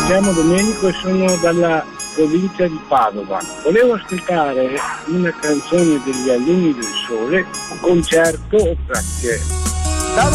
chiamo Domenico e sono dalla provincia di Padova. Volevo ascoltare una canzone degli Alunni del Sole, concerto, grazie.